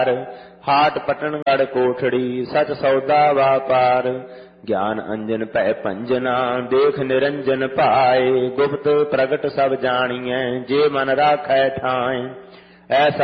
हाट पटनगढ़ कोठड़ी सच सौदा वापार। ज्ञान अंजन भै पंजना देख निरंजन पाए। गुप्त प्रगट सब जानिए जे मन राखै ठाए। ऐसा